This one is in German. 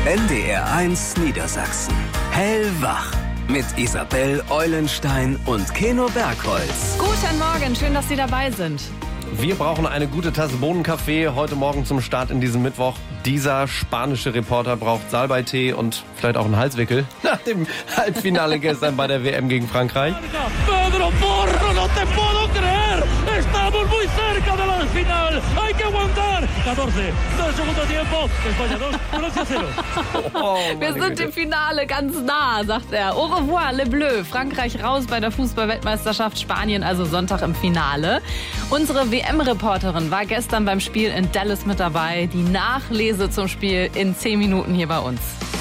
NDR1 Niedersachsen. Hellwach. Mit Isabel Eulenstein und Keno Bergholz. Guten Morgen, schön, dass Sie dabei sind. Wir brauchen eine gute Tasse Bohnenkaffee heute Morgen zum Start in diesem Mittwoch. Dieser spanische Reporter braucht Salbeitee und vielleicht auch einen Halswickel nach dem Halbfinale gestern bei der WM gegen Frankreich. Pedro Porro, no te puedo creer. Estamos muy cerca del final. Hay que aguantar. 14, 2 segundo tiempo. España 2, Francia 0. Wir sind im Finale ganz nah, sagt er. Au revoir, le bleu. Frankreich raus bei der Fußball-Weltmeisterschaft, Spanien also Sonntag im Finale. Unsere WM-Reporterin war gestern beim Spiel in Dallas mit dabei. Die Nachlese zum Spiel in 10 Minuten hier bei uns.